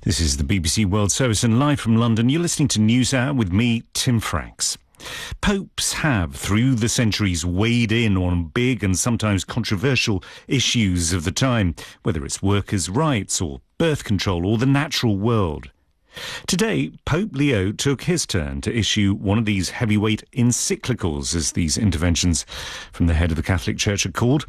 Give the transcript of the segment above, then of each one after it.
This is the BBC World Service, and live from London, you're listening to NewsHour with me, Tim Franks. Popes have, through the centuries, weighed in on big and sometimes controversial issues of the time, whether it's workers' rights or birth control or the natural world. Today, Pope Leo took his turn to issue one of these heavyweight encyclicals, as these interventions from the head of the Catholic Church are called.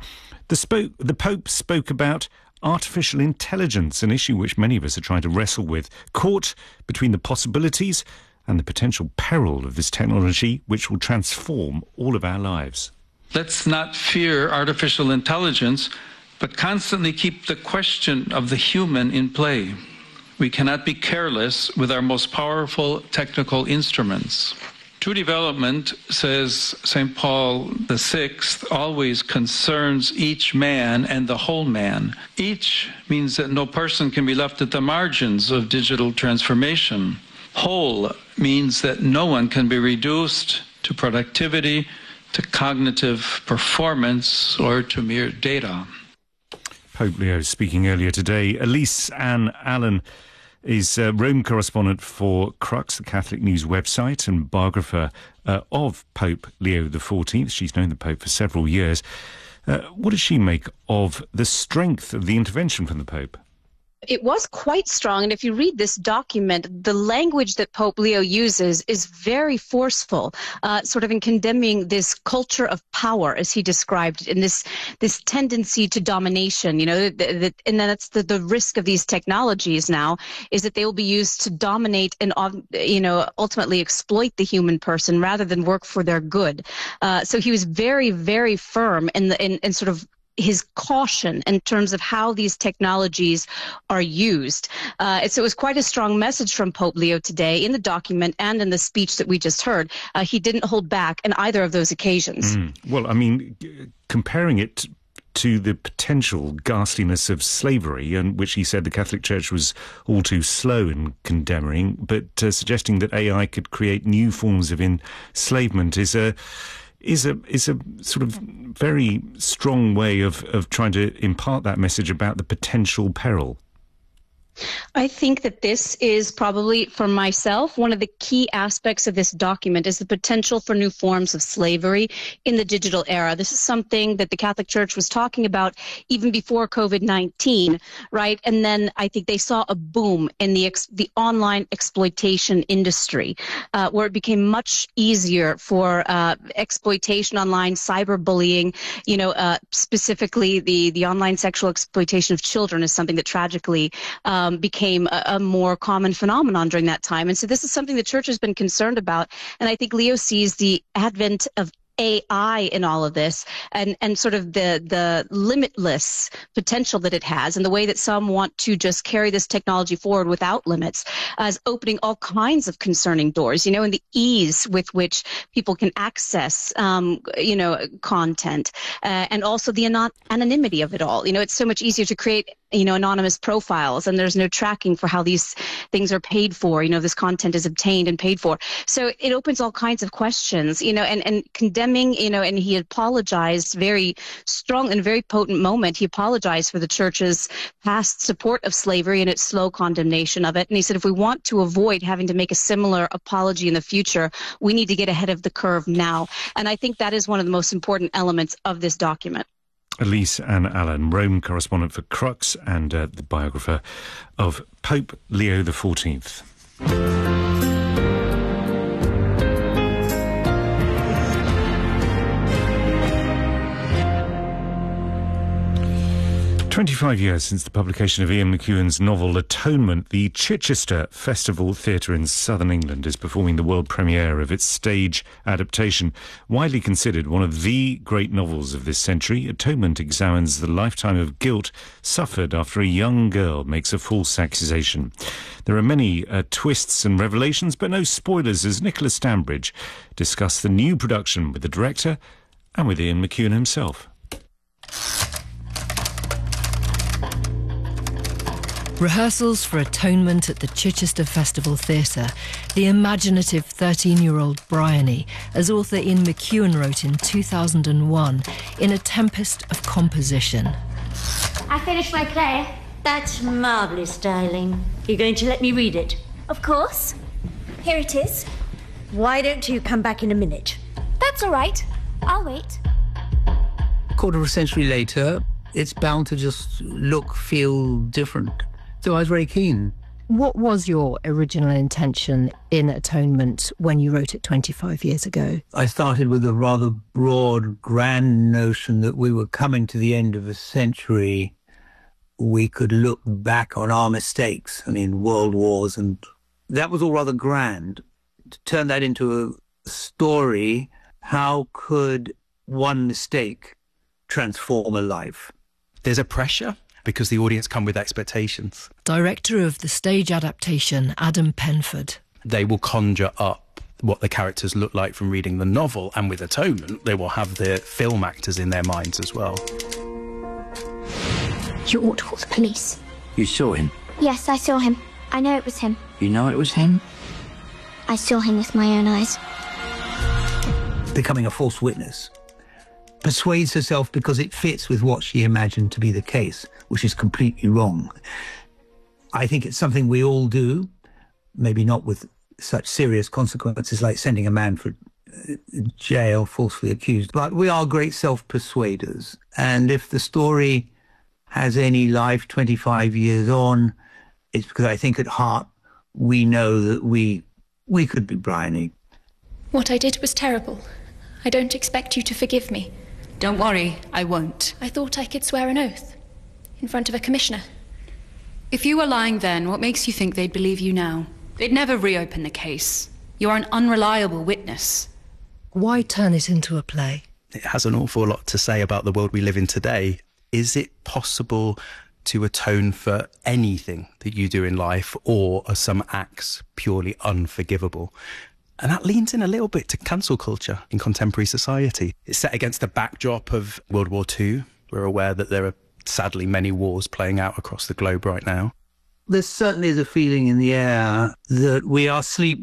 The Pope spoke about artificial intelligence, an issue which many of us are trying to wrestle with, caught between the possibilities and the potential peril of this technology, which will transform all of our lives. Let's not fear artificial intelligence, but constantly keep the question of the human in play. We cannot be careless with our most powerful technical instruments. True development, says St. Paul VI, always concerns each man and the whole man. Each means that no person can be left at the margins of digital transformation. Whole means that no one can be reduced to productivity, to cognitive performance, or to mere data. Pope Leo speaking earlier today. Elise Ann Allen is Rome correspondent for Crux, the Catholic News website, and biographer of Pope Leo XIV. She's known the Pope for several years. What does she make of the strength of the intervention from the Pope? It was quite strong, and if you read this document, the language that Pope Leo uses is very forceful, sort of in condemning this culture of power, as he described it, and this tendency to domination. You know, and then that's the risk of these technologies now, is that they will be used to dominate and ultimately exploit the human person rather than work for their good. So he was very, very firm in sort of his caution in terms of how these technologies are used. So it was quite a strong message from Pope Leo today in the document and in the speech that we just heard. He didn't hold back in either of those occasions. Well, I mean, comparing it to the potential ghastliness of slavery, and which he said the Catholic Church was all too slow in condemning, but suggesting that AI could create new forms of enslavement is a sort of very strong way of trying to impart that message about the potential peril. I think that this is probably, for myself, one of the key aspects of this document is the potential for new forms of slavery in the digital era. This is something that the Catholic Church was talking about even before COVID-19, right? And then I think they saw a boom in the online exploitation industry, where it became much easier for exploitation online, cyberbullying, specifically the online sexual exploitation of children is something that tragically became a more common phenomenon during that time. And so this is something the church has been concerned about. And I think Leo sees the advent of AI in all of this and sort of the limitless potential that it has, and the way that some want to just carry this technology forward without limits, as opening all kinds of concerning doors, and the ease with which people can access, content, and also the anonymity of it all. It's so much easier to create anonymous profiles, and there's no tracking for how these things are paid for. This content is obtained and paid for. So it opens all kinds of questions, and condemning, and he apologized very strong and very potent moment. He apologized for the church's past support of slavery and its slow condemnation of it. And he said, if we want to avoid having to make a similar apology in the future, we need to get ahead of the curve now. And I think that is one of the most important elements of this document. Elise Ann Allen, Rome correspondent for Crux and the biographer of Pope Leo XIV. 25 years since the publication of Ian McEwan's novel Atonement, the Chichester Festival Theatre in southern England is performing the world premiere of its stage adaptation. Widely considered one of the great novels of this century, Atonement examines the lifetime of guilt suffered after a young girl makes a false accusation. There are many twists and revelations, but no spoilers, as Nicholas Stambridge discussed the new production with the director and with Ian McEwan himself. Rehearsals for Atonement at the Chichester Festival Theatre. The imaginative 13-year-old Bryony, as author Ian McEwan wrote in 2001, in a tempest of composition. I finished my play. That's marvellous, darling. You're going to let me read it? Of course. Here it is. Why don't you come back in a minute? That's all right. I'll wait. Quarter of a century later, it's bound to just look, feel different. So I was very keen. What was your original intention in Atonement when you wrote it 25 years ago? I started with a rather broad, grand notion that we were coming to the end of a century. We could look back on our mistakes, world wars, and that was all rather grand. To turn that into a story, how could one mistake transform a life? There's a pressure because the audience come with expectations. Director of the stage adaptation, Adam Penford. They will conjure up what the characters look like from reading the novel, and with Atonement, they will have the film actors in their minds as well. You ought to call the police. You saw him? Yes, I saw him. I know it was him. You know it was him? I saw him with my own eyes. Becoming a false witness. Persuades herself because it fits with what she imagined to be the case, which is completely wrong. I think it's something we all do, maybe not with such serious consequences like sending a man for jail falsely accused, but we are great self-persuaders. And if the story has any life 25 years on, it's because I think at heart we know that we could be Bryony. What I did was terrible. I don't expect you to forgive me. Don't worry, I won't. I thought I could swear an oath in front of a commissioner. If you were lying then, what makes you think they'd believe you now? They'd never reopen the case. You're an unreliable witness. Why turn it into a play? It has an awful lot to say about the world we live in today. Is it possible to atone for anything that you do in life, or are some acts purely unforgivable? And that leans in a little bit to cancel culture in contemporary society. It's set against the backdrop of World War II. We're aware that there are sadly many wars playing out across the globe right now. There certainly is a feeling in the air that we are sleepwalking